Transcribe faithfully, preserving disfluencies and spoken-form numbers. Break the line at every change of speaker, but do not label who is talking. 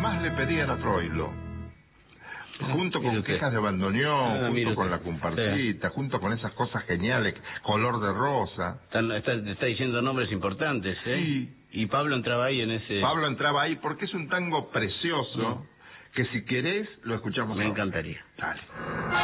más le pedían a Troilo. Junto con
usted.
Quejas de Bandoneón,
Ah,
junto con
usted.
La Compartita, sí. junto con esas cosas geniales, Color de Rosa.
Está, está, está diciendo nombres importantes, ¿eh?
Sí.
Y Pablo entraba ahí en ese...
Pablo entraba ahí porque es un tango precioso, mm. que si querés lo escuchamos.
Me
ahora.
encantaría.
Dale.